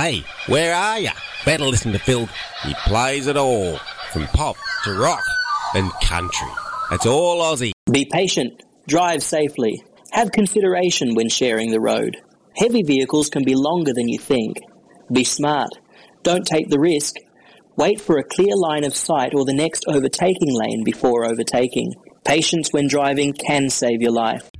Hey, where are ya? Better listen to Phil. He plays it all, from pop to rock and country. It's all Aussie. Be patient, drive safely, have consideration when sharing the road. Heavy vehicles can be longer than you think. Be smart, don't take the risk. Wait for a clear line of sight or the next overtaking lane before overtaking. Patience when driving can save your life.